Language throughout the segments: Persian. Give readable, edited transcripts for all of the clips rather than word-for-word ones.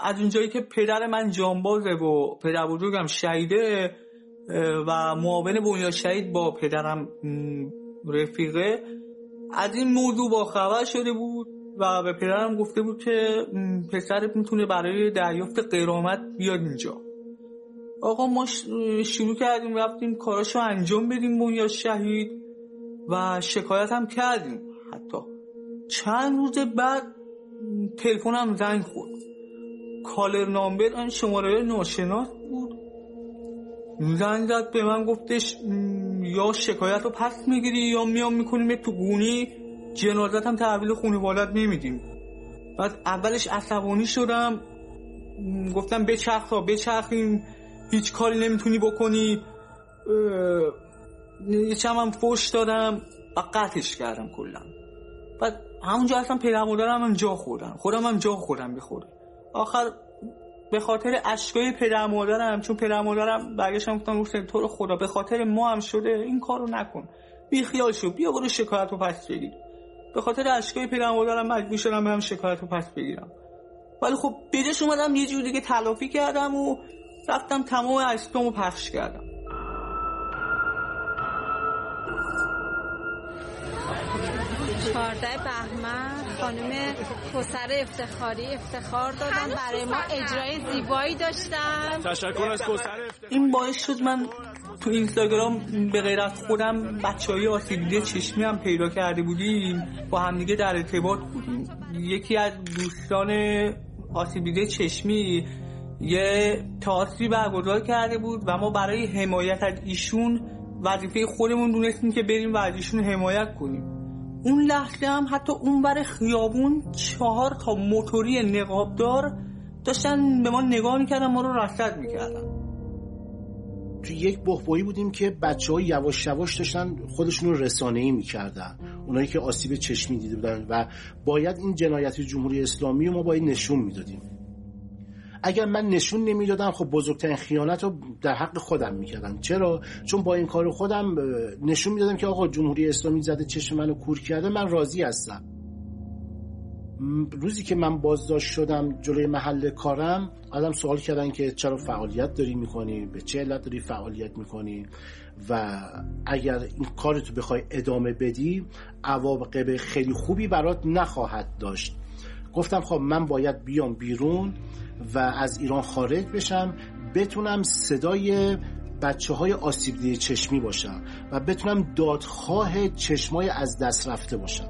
از اونجایی که پدر من جانبازه و پدر بزرگم شهیده و معاون بنیاد شهید با پدرم رفیقه، از این موضوع با خبر شده بود و به پدرم گفته بود که پسرت میتونه برای دریافت غرامت بیاد اینجا. آقا ما شروع کردیم رفتیم کاراشو انجام بدیم بنیاد شهید و شکایت هم کردیم. حتی چند روز بعد تلفنم زنگ خورد، کالر نامبر شماره ناشناس بود، زنگ زد به من گفتش یا شکایت رو پس میگیری یا میام میکنیم تو گونی، جنازت هم تحویل خانواده‌ات نمیدیم. بعد اولش عصبانی شدم، گفتم بچرخیم، هیچ کاری نمیتونی بکنی، یکم هم فوش دادم و قطعش کردم کلا. بعد همونجا اصلا پدر مادرم هم جا خوردن، خودم هم جا خوردم بخوره. آخر به خاطر اشکای پدر مادرم، چون پدر مادرم برگشتم گفتن تو رو خدا به خاطر ما هم شده این کارو نکن، بی خیال شو، بیا برو شکایت رو پس بگیر. به خاطر اشکای پدر مادرم مجبور شدم برم شکایت رو پس بگیرم. ولی خب بجاش اومدم یه جور دیگه تلافی کردم و رفتم تمام اشکامو پخش کردم. 14 بهمن خانم کوثر افتخاری افتخار دادن برای ما، اجرای زیبایی داشتن. تشکر از کوثر. این باعث شد من تو اینستاگرام به غیر از خودم بچهای آسیب‌دیده چشمی هم پیدا کرده بودیم، با همدیگه در ارتباط بودیم. یکی از دوستان آسیب‌دیده چشمی یه تئاتری برگزار کرده بود و ما برای حمایت از ایشون وظیفه خودمون دونستیم که بریم و از ایشون حمایت کنیم. اون لحظه هم حتی اون بر خیابون 4 تا موتوری نقابدار داشتن به ما نگاه میکردن، ما رو رصد میکردن. تو یک بحبوحی بودیم که بچه‌ها یواش یواش داشتن خودشون رو رسانه‌ای میکردن، اونایی که آسیب چشمی دیده بودن و باید این جنایت جمهوری اسلامی رو ما باید نشون میدادیم. اگر من نشون نمیدادم خب بزرگترین خیانت رو در حق خودم میکردم. چرا؟ چون با این کار خودم نشون میدادم که آقا جمهوری اسلامی زده چشم منو کور کرده، من راضی هستم. روزی که من بازداشت شدم جلوی محل کارم، آدم سوال کردن که چرا فعالیت داری میکنی، به چه علت داری فعالیت میکنی و اگر این کارتو بخوای ادامه بدی عواقب خیلی خوبی برات نخواهد داشت. گفتم خب من باید بیام بیرون و از ایران خارج بشم، بتونم صدای بچه‌های آسیب دیده چشمی باشم و بتونم دادخواه چشمای از دست رفته باشم.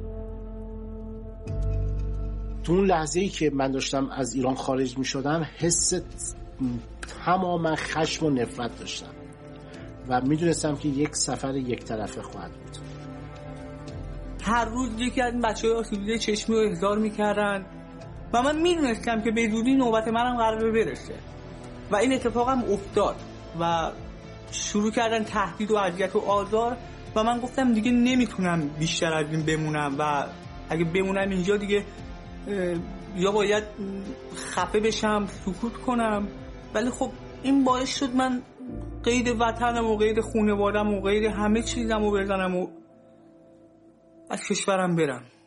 تو اون لحظه‌ای که من داشتم از ایران خارج می‌شدم حس تماما خشم و نفرت داشتم و میدونستم که یک سفر یک طرفه خواهد بود. هر روز یکی از بچه‌های آسیب دیده چشمی رو احضار می‌کردن و من میدونستم که به زودی نوبت منم قراره برسه و این اتفاق هم افتاد و شروع کردن تهدید و اذیت و آزار و من گفتم دیگه نمیتونم بیشتر از این بمونم و اگه بمونم اینجا دیگه یا باید خفه بشم، سکوت کنم. ولی خب این باعث شد من قید وطنم و قید خانواده‌ام و قید همه چیزم رو بزنم و از کشورم برم.